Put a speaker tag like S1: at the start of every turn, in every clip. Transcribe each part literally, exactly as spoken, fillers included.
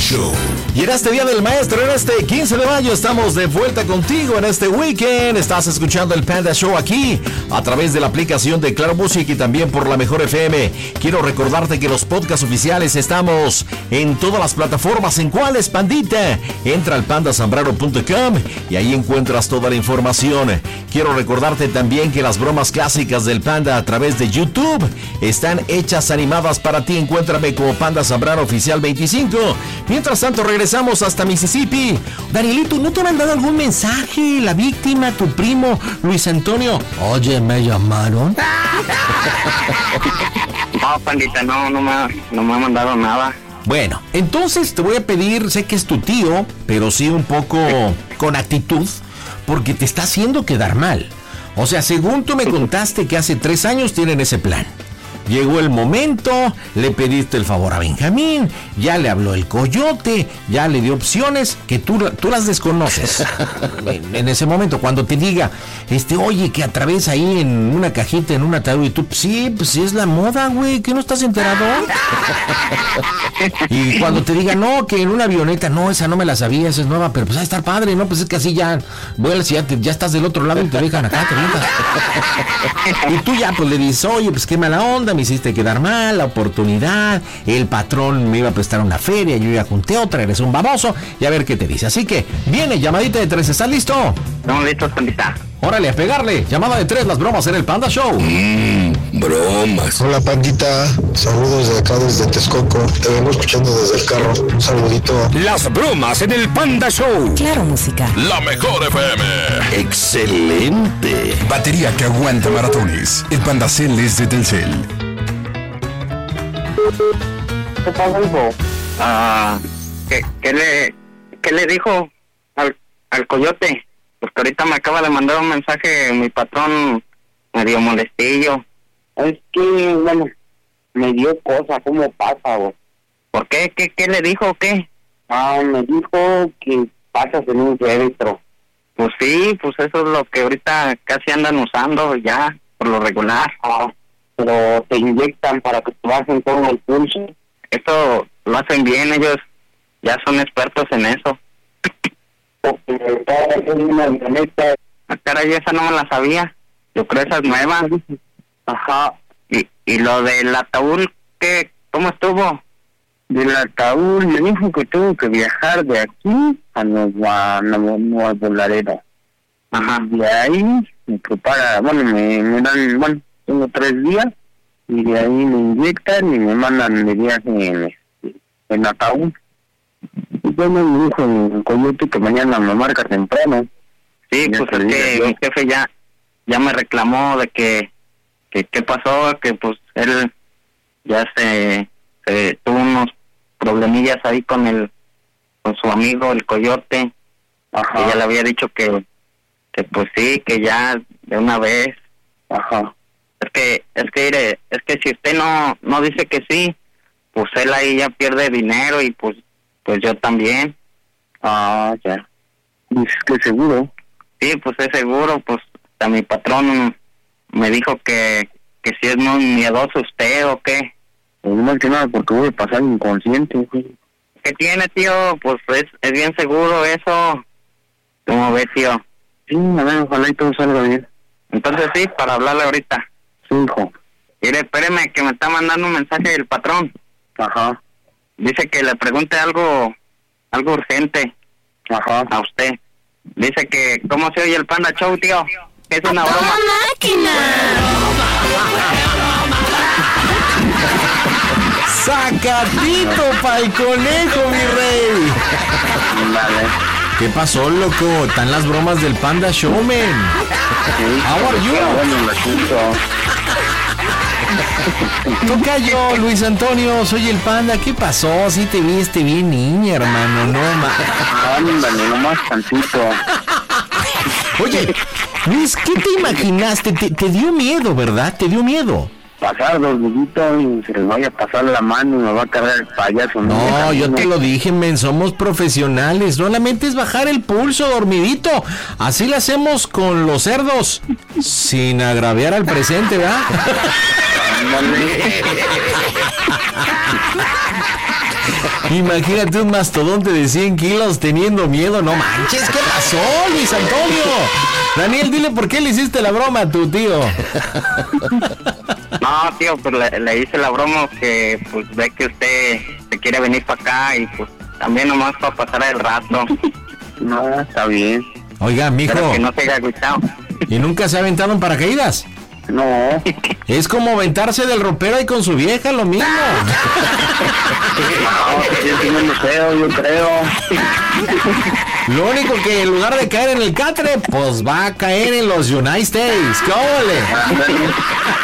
S1: Show.
S2: Y en este Día del Maestro, en este quince de mayo, estamos de vuelta contigo en este weekend. Estás escuchando el Panda Show aquí, a través de la aplicación de Claro Music y también por la Mejor F M. Quiero recordarte que los podcasts oficiales estamos en todas las plataformas. ¿En cuáles, pandita? Entra al panda zambrano punto com y ahí encuentras toda la información. Quiero recordarte también que las bromas clásicas del Panda a través de YouTube están hechas animadas para ti. Encuéntrame como Panda Zambrano Oficial veinticinco. Mientras tanto, regresamos hasta Mississippi. Danielito, ¿no te han mandado algún mensaje? La víctima, tu primo, Luis Antonio. Oye, ¿me llamaron?
S3: No, pandita, no, no me, no me ha mandado nada.
S2: Bueno, entonces te voy a pedir, sé que es tu tío, pero sí un poco con actitud, porque te está haciendo quedar mal. O sea, según tú me contaste que hace tres años tienen ese plan. Llegó el momento, le pediste el favor a Benjamín, ya le habló el coyote, ya le dio opciones que tú, tú las desconoces. En, en ese momento, cuando te diga, este, oye, que atraviesa ahí en una cajita, en un ataúd, y tú, sí, pues sí es la moda, güey, ¿que no estás enterado? Y cuando te diga, no, que en una avioneta, no, esa no me la sabía, esa es nueva, pero pues va a estar padre, ¿no? Pues es que así ya vuelas y ya, te, ya estás del otro lado y te dejan acá, te vientas. Y tú ya, pues le dices, oye, pues qué mala onda, me hiciste quedar mal, la oportunidad, el patrón me iba a prestar una feria, yo ya junté otra, eres un baboso, y a ver qué te dice. Así que, viene, llamadita de tres, ¿estás listo?
S3: Estamos listos, pandita.
S2: Órale, a pegarle, llamada de tres, las bromas en el Panda Show.
S1: Mmm, bromas.
S4: Hola, pandita, saludos de acá desde Texcoco, te vengo escuchando desde el carro, un saludito.
S1: Las bromas en el Panda Show.
S5: Claro Música.
S1: La Mejor F M. Excelente. Batería que aguanta maratones. El Panda Cell es de Telcel.
S3: ¿Qué pasa, hijo? Ah, ¿qué, qué le, qué le dijo al, al coyote? Porque ahorita me acaba de mandar un mensaje mi patrón medio molestillo. Es que, bueno, me dio cosa, ¿cómo pasa, vos? ¿Por qué? ¿Qué, qué le dijo o qué? Ah, me dijo que pasas en un féretro. Pues sí, pues eso es lo que ahorita casi andan usando ya, por lo regular. Ah, pero te inyectan para que te bajen todo el pulso. Eso lo hacen bien, ellos ya son expertos en eso. Porque es una avioneta. Ah, caray, esa no me la sabía. Yo creo esas nuevas. Ajá. Y, y lo del ataúd, ¿qué? ¿Cómo estuvo? Del ataúd me dijo que tuvo que viajar de aquí a Nueva, Nueva, Nueva Laredo. Ajá. De ahí me prepara, bueno, me, me dan, bueno, tengo tres días y de ahí me inyectan y me mandan de viaje en, en ataúd. Y bueno, me dijo el coyote que mañana me marca temprano. Sí, ya pues es que yo. Mi jefe ya ya me reclamó de que que qué pasó, que pues él ya se, se tuvo unos problemillas ahí con el con su amigo el coyote. Ajá. Que ya le había dicho que que pues sí, que ya de una vez. Ajá. Es que es que mire, es que si usted no no dice que sí, pues él ahí ya pierde dinero y pues pues yo también. Ah, ya. Es que seguro. Sí, pues es seguro, pues a mi patrón me dijo que que si es muy miedoso usted o qué. Pues más que nada porque voy a pasar inconsciente. Güey. ¿Qué tiene, tío? Pues es, es bien seguro eso. ¿Cómo ves, tío? Sí, a ver, ojalá y todo salga bien. Entonces sí, para hablarle ahorita. Sí, hijo. Mire, espéreme que me está mandando un mensaje del patrón. Ajá. Dice que le pregunte algo, algo urgente. Ajá. A usted. Dice que, ¿cómo se oye el Panda Show, tío? Que es una broma.
S5: máquina!
S2: ¡Sacatito pa'l conejo, mi rey!
S3: Vale.
S2: ¿Qué pasó, loco? Están las bromas del Panda Show, man.
S3: Sí,
S2: How are you?
S3: bueno, lo siento.
S2: Toca yo, Luis Antonio, soy el Panda. ¿Qué pasó? Sí te viste bien niña, hermano, no más.
S3: Ándale, nomás tantito.
S2: Oye, Luis, ¿qué te imaginaste? Te, te dio miedo, ¿verdad? Te dio miedo.
S3: Pasar dos deditos y se les vaya a pasar la mano y me va a cargar el payaso.
S2: No, yo te lo dije, men, somos profesionales. Solamente es bajar el pulso, dormidito. Así lo hacemos con los cerdos, sin agraviar al presente, ¿verdad? Imagínate un mastodonte de cien kilos teniendo miedo. No manches, ¿qué pasó, Luis Antonio? Daniel, dile por qué le hiciste la broma a tu tío.
S3: No, tío, pues le, le hice la broma que pues ve que usted se quiere venir para acá y pues también nomás para pasar el rato. No, está bien.
S2: Oiga, mijo.
S3: Pero que no se haya agüitado.
S2: ¿Y nunca se ha aventado en paracaídas?
S3: No.
S2: Es como aventarse del ropero ahí con su vieja, lo mismo.
S3: No, yo sí me lo creo, yo creo.
S2: Lo único que en lugar de caer en el catre, pues va a caer en los United States. ¡Qué óvole!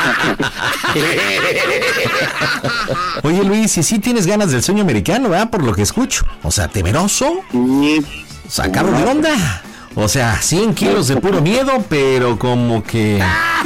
S2: Oye, Luis, y sí tienes ganas del sueño americano, ¿verdad? Por lo que escucho. O sea, temeroso. Sacarlo de onda. O sea, cien kilos de puro miedo, pero como que...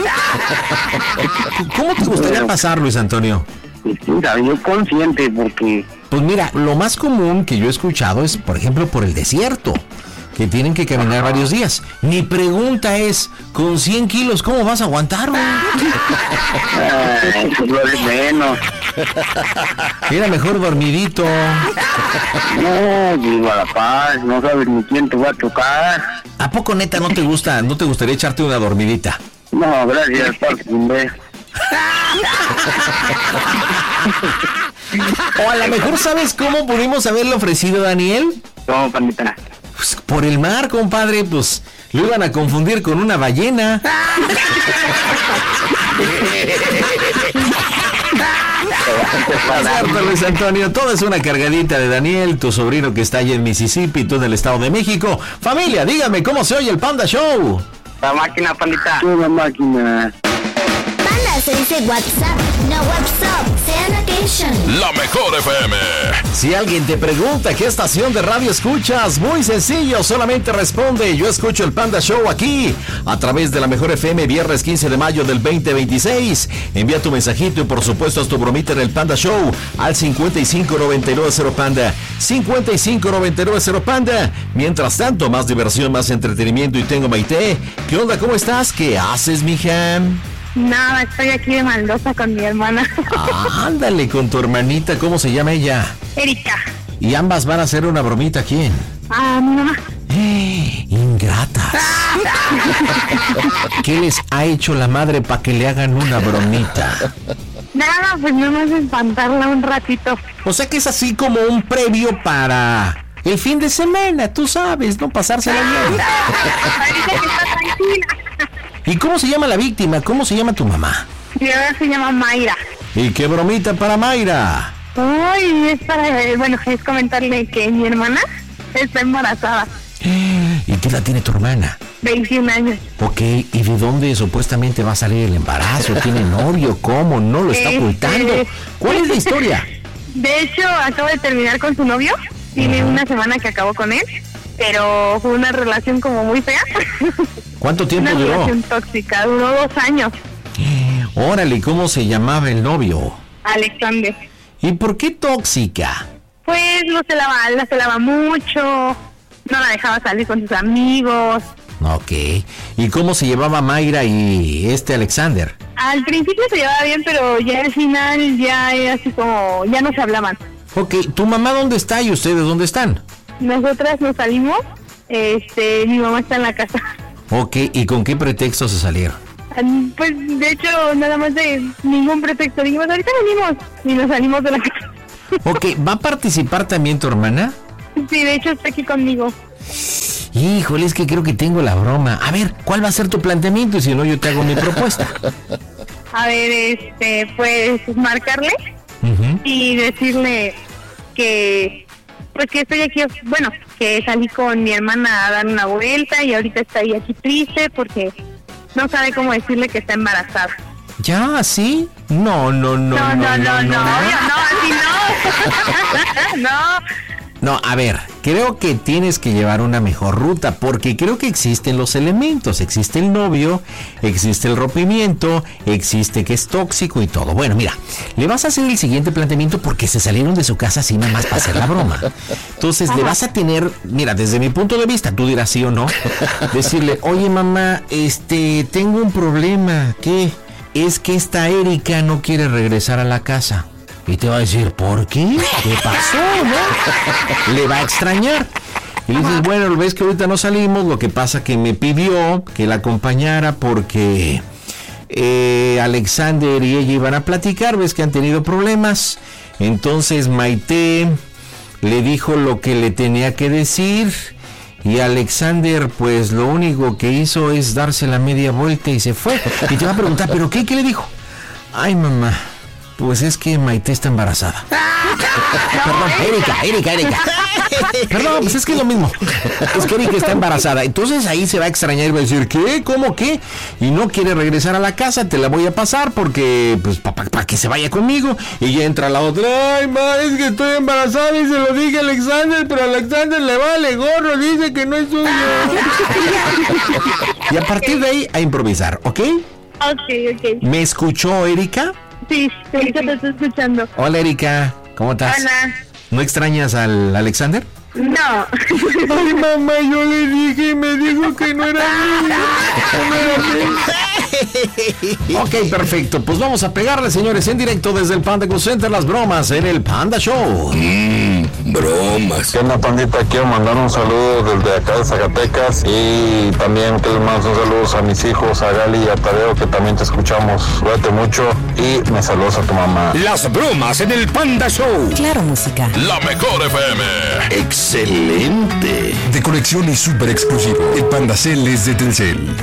S2: ¿Cómo te gustaría pasar, Luis Antonio?
S3: Mira, yo consciente porque...
S2: Pues mira, lo más común que yo he escuchado es, por ejemplo, por el desierto, que tienen que caminar varios días. Mi pregunta es, con cien kilos, ¿cómo vas a aguantar, güey?
S3: Ay, pues lo de menos.
S2: Era mejor dormidito.
S3: No, viva la paz, no sabes ni quién te va a tocar.
S2: ¿A poco neta no te gusta, no te gustaría echarte una dormidita?
S3: No, gracias, por fin ver.
S2: O a lo mejor, ¿sabes cómo pudimos haberle ofrecido, Daniel?
S3: ¿Cómo, pandita?
S2: Pues por el mar, compadre, pues lo iban a confundir con una ballena. Es cierto, Luis Antonio, todo es una cargadita de Daniel, tu sobrino que está allá en Mississippi, tú en el Estado de México. Familia, dígame, ¿cómo se oye el Panda Show?
S3: La máquina, pandita. La máquina.
S5: Panda se dice WhatsApp, no WhatsApp, sea location.
S1: La mejor F M.
S2: Si alguien te pregunta qué estación de radio escuchas, muy sencillo, solamente responde: yo escucho el Panda Show aquí, a través de la mejor F M, viernes quince de mayo del veinte veintiséis. Envía tu mensajito y por supuesto haz tu bromita en el Panda Show al cincuenta y cinco noventa y nueve cero Panda, cincuenta y cinco noventa y nueve cero Panda. Mientras tanto, más diversión, más entretenimiento y tengo Maite. ¿Qué onda? ¿Cómo estás? ¿Qué haces, mija?
S6: Nada, estoy aquí de maldosa con mi hermana.
S2: Ah, ándale, con tu hermanita, ¿cómo se llama ella?
S6: Erika.
S2: Y ambas van a hacer una bromita, ¿a quién?
S6: Ah, mi mamá.
S2: Eh, ingratas. ¿Qué les ha hecho la madre para que le hagan una bromita?
S6: Nada, pues no más espantarla un ratito.
S2: O sea que es así como un previo para el fin de semana, tú sabes, no pasársela bien.
S6: Parece que está tranquila.
S2: ¿Y cómo se llama la víctima? ¿Cómo se llama tu mamá?
S6: Mi mamá se llama Mayra.
S2: ¿Y qué bromita para Mayra?
S6: Ay, es para, bueno, es comentarle que mi hermana está embarazada.
S2: ¿Y qué edad tiene tu hermana?
S6: veintiún años.
S2: Ok, ¿y de dónde supuestamente va a salir el embarazo? ¿Tiene novio? ¿Cómo? ¿No lo está
S6: Este...
S2: ocultando? ¿Cuál es la historia?
S6: De hecho, acabo de terminar con su novio. Tiene una semana que acabó con él, pero fue una relación como muy fea.
S2: ¿Cuánto tiempo
S6: una
S2: duró?
S6: Una relación tóxica, duró dos años.
S2: Órale, ¿cómo se llamaba el novio?
S6: Alexander.
S2: ¿Y por qué tóxica?
S6: Pues no se lava, la se lava mucho, no la dejaba salir con sus amigos.
S2: Ok. ¿Y cómo se llevaba Mayra y este Alexander?
S6: Al principio se llevaba bien, pero ya al final ya era así como, ya no se hablaban.
S2: Ok, ¿tu mamá dónde está y ustedes dónde están?
S6: Nosotras nos salimos, este, mi mamá está en la casa.
S2: Ok, ¿y con qué pretexto se salieron?
S6: Pues de hecho nada más de ningún pretexto, dijimos ahorita venimos y nos salimos de la casa.
S2: Ok, ¿va a participar también tu hermana?
S6: Sí, de hecho está aquí conmigo.
S2: Híjole, es que creo que tengo la broma. A ver, ¿cuál va a ser tu planteamiento? Y si no, yo te hago mi propuesta.
S6: A ver, este, pues marcarle uh-huh. y decirle que, pues que estoy aquí, bueno, que salí con mi hermana a dar una vuelta y ahorita está ahí aquí triste porque no sabe cómo decirle que está embarazada.
S2: ¿Ya? ¿Así? No, no, no,
S6: no, no, no, no, no, no, así no. No.
S2: No, a ver, creo que tienes que llevar una mejor ruta porque creo que existen los elementos. Existe el novio, existe el rompimiento, existe que es tóxico y todo. Bueno, mira, le vas a hacer el siguiente planteamiento porque se salieron de su casa así nada más para hacer la broma. Entonces, le vas a tener, mira, desde mi punto de vista, tú dirás sí o no, decirle, oye mamá, este, tengo un problema, ¿qué? Es que esta Erika no quiere regresar a la casa. Y te va a decir, ¿por qué? ¿Qué pasó, no? Le va a extrañar. Y le dices, bueno, ves que ahorita no salimos, lo que pasa que me pidió que la acompañara porque eh, Alexander y ella iban a platicar, ves que han tenido problemas. Entonces Maite le dijo lo que le tenía que decir y Alexander pues lo único que hizo es darse la media vuelta y se fue. Y te va a preguntar, ¿pero qué? ¿Qué le dijo? Ay, mamá, pues es que Maite está embarazada. Perdón, Erika, Erika, Erika. Perdón, pues es que es lo mismo. Es que Erika está embarazada. Entonces ahí se va a extrañar y va a decir, ¿qué? ¿Cómo qué? Y no quiere regresar a la casa, te la voy a pasar porque, pues, para pa, pa que se vaya conmigo. Y ya entra la otra, ay, ma, es que estoy embarazada y se lo dije a Alexander, pero a Alexander le vale gorro, dice que no es suyo. Y a partir de ahí, a improvisar, ¿ok?
S6: Ok, ok.
S2: ¿Me escuchó Erika?
S6: Sí, Erika te estoy escuchando.
S2: Hola, Erika, ¿cómo estás?
S6: Hola.
S2: ¿No extrañas al Alexander?
S6: No.
S2: Ay, mamá, yo le dije y me dijo que no era mío. No era ok, perfecto. Pues vamos a pegarle, señores, en directo desde el Panda Go Center, las bromas en el Panda Show.
S1: Mmm, bromas.
S4: ¿Qué onda, pandita? Quiero mandar un saludo desde acá de Zacatecas y también que les mando un saludo a mis hijos, a Gali y a Tadeo, que también te escuchamos. Cuídate mucho y me saludos a tu mamá.
S1: Las bromas en el Panda Show.
S7: Claro, música.
S1: La mejor F M. Excelente. De conexión y súper exclusivo. El Pandacel es de Telcel.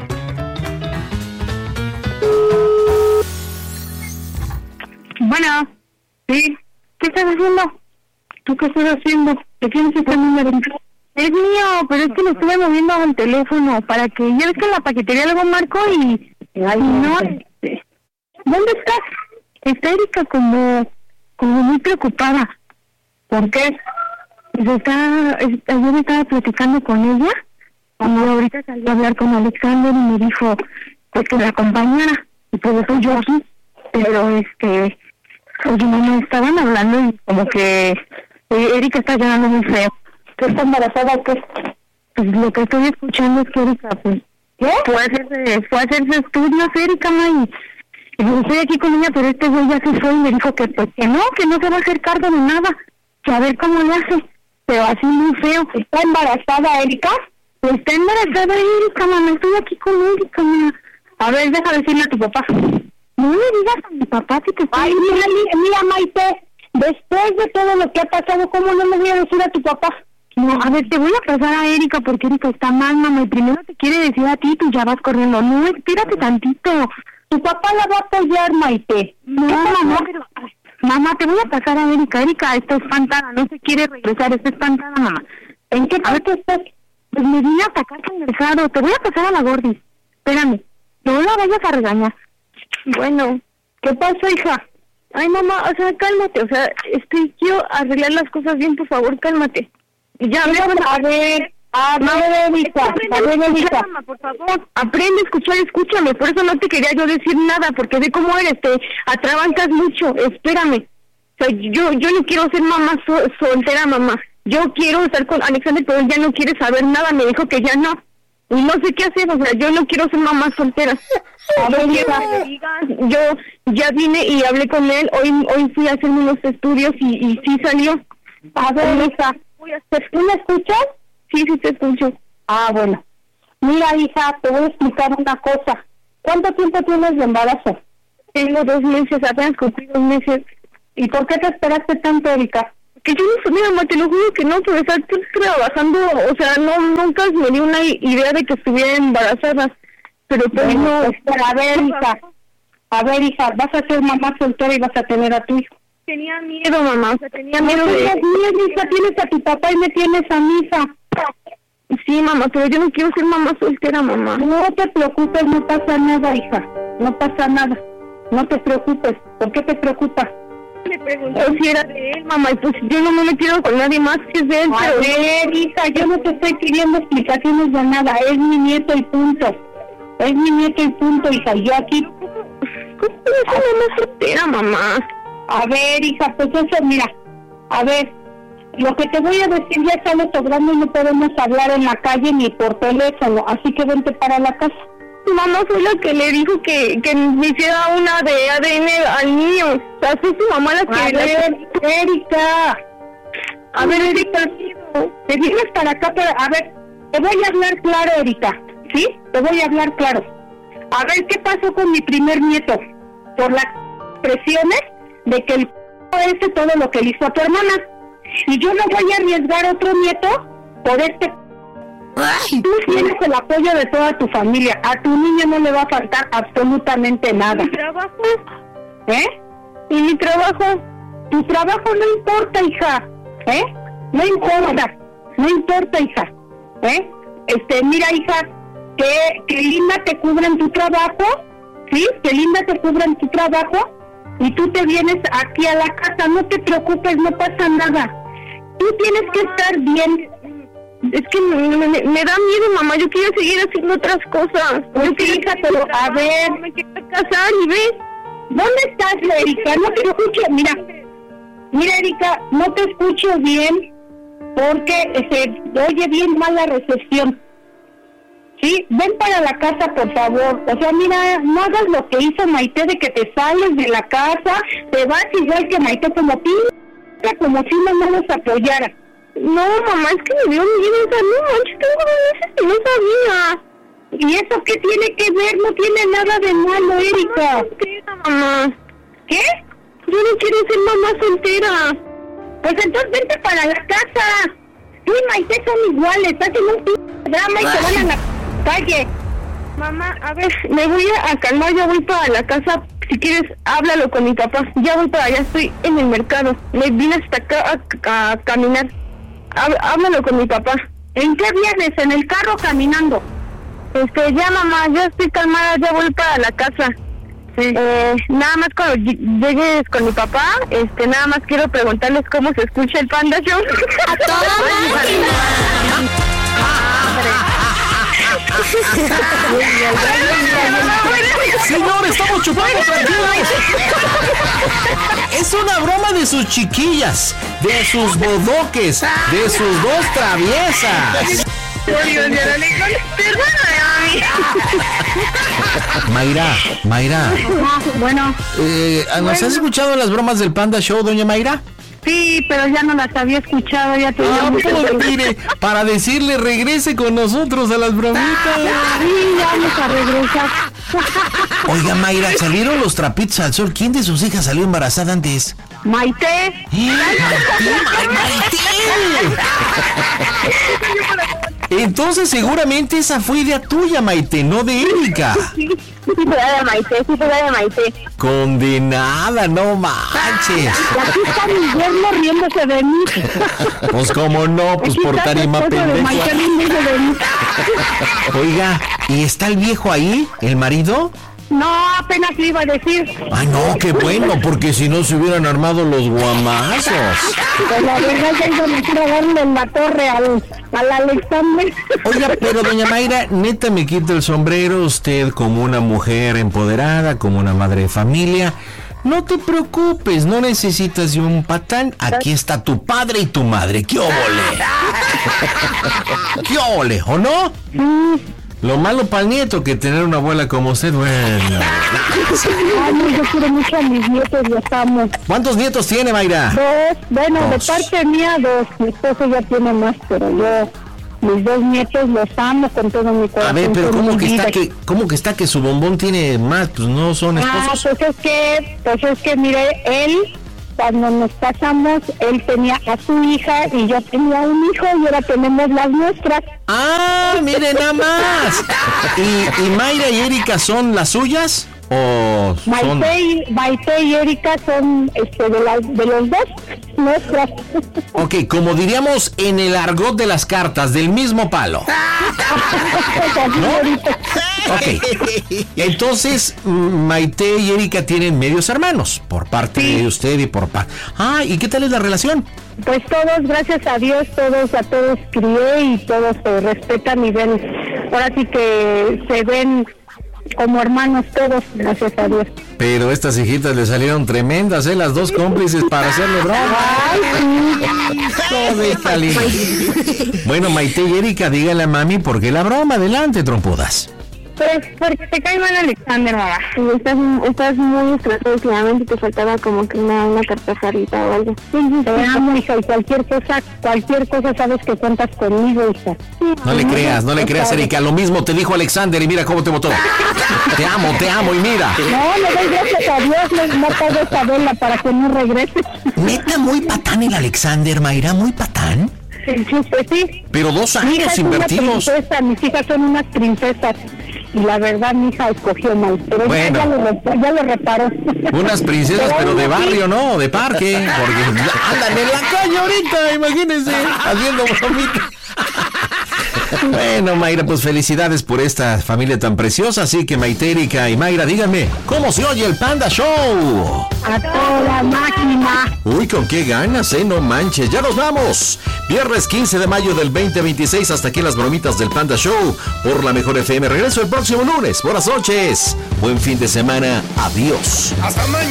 S6: Bueno, sí. ¿Qué estás haciendo? ¿Tú qué estás haciendo? ¿De quién es este número? Es mío, pero es que lo estuve moviendo al teléfono para que... Ya ves que en la paquetería luego marco y... Ay, no, este... ¿Dónde estás? Está Erika como... como muy preocupada. ¿Por qué? Pues está... es- ayer estaba platicando con ella y ahorita salió a hablar con Alexander y me dijo pues que la acompañara. Y pues estoy yo aquí. Pero este... Oye, mamá, estaban hablando y como que eh, Erika está llorando muy feo. ¿Qué está embarazada o qué? Pues lo que estoy escuchando es que Erika, pues, ¿qué? Fue a hacerse, fue a hacerse estudios, Erika, ma, y, y yo estoy aquí con ella, pero este güey ya se fue y me dijo que pues que no, que no se va a hacer cargo de nada, que a ver cómo le hace, pero así muy feo. ¿Está embarazada, Erika? Pues está embarazada Erika, mamá, estoy aquí con Erika, ma. A ver, deja decirle a tu papá. No le digas a mi papá que te está... Ay, mira, mira, mira, Maite, después de todo lo que ha pasado, ¿cómo no le voy a decir a tu papá? No, a ver, te voy a pasar a Erika porque Erika está mal, mamá, y primero te quiere decir a ti y tú ya vas corriendo. No, espérate tantito. Tu papá la va a apoyar, Maite. No, mamá, pero... ay, mamá, te voy a pasar a Erika. Erika está espantada, no se quiere regresar, está espantada, mamá. ¿En qué parte estás? Pues me vine a atacar al mercado. Te voy a pasar a la Gordis. Espérame, no la vayas a regañar. Bueno, ¿qué pasa, hija? Ay, mamá, o sea, cálmate, o sea, estoy, quiero arreglar las cosas bien, por favor, cálmate. Ya, a ver, a ver, a ver, Erika, a ver, Erika, por favor, aprende a escuchar, escúchame, por eso no te quería yo decir nada, porque sé cómo eres, te atrabancas mucho, espérame. O sea, yo, yo no quiero ser mamá so- soltera, mamá. Yo quiero estar con Alexander, pero él ya no quiere saber nada, me dijo que ya no. Y no sé qué hacer, o sea, yo no quiero ser mamá soltera. A ver, quiero que me digas, yo ya vine y hablé con él, hoy hoy fui a hacerme unos estudios y, y sí salió. A ver, hija, ¿tú me escuchas? Sí, sí te escucho. Ah, bueno. Mira, hija, te voy a explicar una cosa. ¿Cuánto tiempo tienes de embarazo? Tengo dos meses, apenas cumplí dos meses. ¿Y por qué te esperaste tanto, Erika? Que yo no sabía, mamá, te lo juro que no, pero estar trabajando, o sea, no, nunca me dio una idea de que estuviera embarazada, pero pues bueno, no... Pues, a ver, hija, a ver, hija, vas a ser mamá soltera y vas a tener a tu hijo. Tenía miedo, mamá, o sea, tenía miedo no, de... No tienes, hija, tienes a tu papá y me tienes a mi hija. Sí, mamá, pero yo no quiero ser mamá soltera, mamá. No te preocupes, no pasa nada, hija, no pasa nada, no te preocupes. ¿Por qué te preocupas? Me preguntó si era de él, mamá, y pues yo no me he metido con nadie más que es de él. A pero... ver, hija, yo no te estoy pidiendo explicaciones de nada, es mi nieto y punto. Es mi nieto y punto, hija, yo aquí... ¿Cómo puedo ser mamá soltera, mamá? A ver, hija, pues eso, mira, a ver, lo que te voy a decir ya estamos sobrando y no podemos hablar en la calle ni por teléfono, así que vente para la casa. tu mamá fue la que le dijo que, que me hiciera una de A D N al niño. O sea, fue tu mamá la que...
S7: A
S6: la
S7: ver,
S6: que...
S7: Erika. A ver, Erika, te vienes para acá, pero, a ver, te voy a hablar claro, Erika, ¿sí? Te voy a hablar claro. A ver, ¿qué pasó con mi primer nieto? Por las presiones de que el ese todo lo que le hizo a tu hermana. Y yo no voy a arriesgar otro nieto por este... Ay. Tú tienes el apoyo de toda tu familia. A tu niño no le va a faltar absolutamente nada.
S6: ¿Mi trabajo?
S7: ¿Eh?
S6: ¿Y mi trabajo?
S7: Tu trabajo no importa, hija. ¿Eh? No importa. No importa, hija. ¿Eh? Este, mira, hija, que, que Linda te cubra en tu trabajo. ¿Sí? Que Linda te cubra en tu trabajo. Y tú te vienes aquí a la casa. No te preocupes, no pasa nada. Tú tienes que estar bien.
S6: Es que me, me, me da miedo, mamá. Yo quiero seguir haciendo otras cosas.
S7: Pues fíjate, a ver.
S6: Me quiero casar y ves.
S7: ¿Dónde estás, Erika? No te escucho. Mira, mira, Erika, no te escucho bien porque se oye bien mal la recepción. Sí, ven para la casa, por favor. O sea, mira, no hagas lo que hizo Maite de que te sales de la casa, te vas igual que Maite, como ti, como si no nos apoyara.
S6: No, mamá, es que me dio miedo. O sea, no manches, tengo meses que no sabía.
S7: ¿Y eso qué tiene que ver? No tiene nada de malo, Erika.
S6: Soltera, mamá.
S7: ¿Qué?
S6: Yo no quiero ser mamá soltera.
S7: Pues entonces vente para la casa. Tú y Maite son iguales, hacen un p*** drama y se van a la calle.
S6: Mamá, a ver, me voy a, a calmar, ya voy para la casa. Si quieres, háblalo con mi papá. Ya voy para allá, estoy en el mercado. Me vine hasta acá a, a caminar. Háblalo con mi papá.
S7: ¿En qué vienes? ¿En el carro caminando?
S6: Este, ya mamá, ya estoy calmada, ya voy para la casa. Sí. Eh, nada más cuando llegues con mi papá, este, nada más quiero preguntarles cómo se escucha el Panda Show.
S5: ¡A toda máquina!
S2: Señor, estamos chupando, tranquilos. Es una broma de sus chiquillas, de sus bodoques, de sus dos traviesas. Mayra, Mayra.
S7: Bueno.
S2: Eh, ¿Nos bueno. has escuchado las bromas del Panda Show, doña Mayra?
S7: Sí, pero ya no las había escuchado, ya te
S2: ah, pues, mire, para decirle regrese con nosotros a las bromitas.
S7: Sí, ya vamos a regresar.
S2: Oiga, Mayra, salieron los trapitos al sol. ¿Quién de sus hijas salió embarazada antes?
S7: Maite.
S2: ¿Eh? Maite, Maite. Entonces seguramente esa fue idea tuya, Maite, no de Erika.
S6: Sí, sí fue de Maite, sí fue de Maite.
S2: Condenada, no manches.
S7: Y aquí está mi yerno riéndose de mí.
S2: Pues cómo no, pues por tarima pendejo. Oiga, ¿y está el viejo ahí, el marido?
S7: No, apenas le iba a decir.
S2: Ah, no, qué bueno, porque si no se hubieran armado los guamazos.
S7: Pues la verdad ya iba a meter a darle en la torre al, al Alexander.
S2: Oiga, pero doña Mayra, neta me quito el sombrero, usted como una mujer empoderada, como una madre de familia. No te preocupes, no necesitas de un patán. Aquí está tu padre y tu madre. ¡Qué óvole! ¡Qué óvole! ¿O no?
S7: Sí.
S2: Lo malo para el nieto que tener una abuela como usted, bueno.
S7: Ay, yo quiero mucho a mis nietos, los amo.
S2: ¿Cuántos nietos tiene, Mayra?
S7: Dos, bueno,
S2: dos.
S7: De parte mía dos. Mi esposo ya tiene más, pero yo, mis dos nietos los amo con todo mi corazón.
S2: A ver, pero ¿cómo que está que, cómo que está que su bombón tiene más? Pues no son esposos.
S7: Ah, pues es que, pues es que, mire, él, cuando nos casamos, él tenía a su hija y yo tenía un hijo y ahora tenemos las nuestras.
S2: Ah, mire nada más. ¿Y, y Mayra y Erika son las suyas? ¿O son...
S7: Maite y, Maite y Erika son este, de, la, de los dos nuestras.
S2: Ok, como diríamos en el argot de las cartas, del mismo palo. ¿No? Ok, entonces Maite y Erika tienen medios hermanos, por parte sí. de usted y por parte... Ah, ¿y qué tal es la relación?
S7: Pues todos, gracias a Dios, todos, a todos crié y todos se respetan y ven, ahora sí que se ven como hermanos todos, gracias a Dios.
S2: Pero estas hijitas le salieron tremendas, ¿eh? Las dos cómplices para hacerle broma. Ay, sí. Bueno, Maite y Erika, dígale a mami por qué la broma. Adelante, trompudas.
S6: Pues porque te cae mal Alexander, mamá.
S8: Sí, estás, estás muy estresado últimamente y te faltaba como que una, una carcajarita o algo.
S7: Sí, sí, te amo, hija, y cualquier cosa, cualquier cosa sabes que cuentas conmigo, hija.
S2: No, no le creas, no le creas, Erika. Lo mismo te dijo Alexander y mira cómo te votó. Te amo, te amo y mira.
S7: No, le doy gracias a Dios, no pago esa vela para que no regrese.
S2: ¿Neta muy patán el Alexander, Mayra? ¿Muy patán?
S7: Sí, sí, pues sí.
S2: Pero dos
S7: Mi hija
S2: años
S7: es
S2: invertidos.
S7: Una princesa, mis hijas son unas princesas. Y la verdad, mi hija escogió mal. Pero
S2: Bueno.
S7: ya, lo, rep- ya lo reparó.
S2: Unas princesas, pero de barrio, ¿no? De parque. Porque andan en la calle ahorita, imagínense, haciendo bromitas. Bueno, Mayra, pues felicidades por esta familia tan preciosa. Así que Maite, Erika y Mayra, díganme, ¿cómo se oye el Panda Show?
S7: A toda máquina.
S2: Uy, con qué ganas, ¿eh? No manches. Ya nos vamos. Viernes quince de mayo del veinte veintiséis. Hasta aquí las bromitas del Panda Show por la Mejor F M. Regreso el próximo lunes. Buenas noches. Buen fin de semana. Adiós.
S1: Hasta mañana.